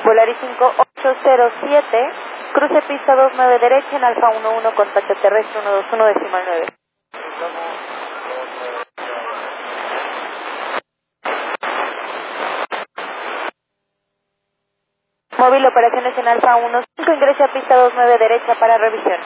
Volaris 5807, cruce pista 29 derecha en Alfa 11, contacto terrestre 121,9. Móvil operaciones en Alfa 15, ingrese a pista 29 derecha para revisión.